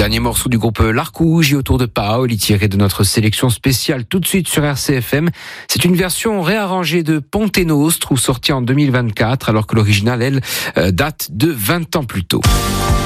Dernier morceau du groupe L'Arcouge autour de Paoli, tiré de notre sélection spéciale tout de suite sur RCFM. C'est une version réarrangée de Ponte Nostre, sortie en 2024, alors que l'original, elle, date de 20 ans plus tôt.